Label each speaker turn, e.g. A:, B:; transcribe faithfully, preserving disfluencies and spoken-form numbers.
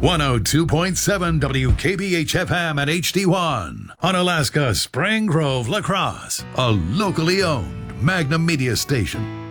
A: one oh two point seven W K B H F M and H D one. On Alaska's Spring Grove, La Crosse, a locally owned Magnum Media station.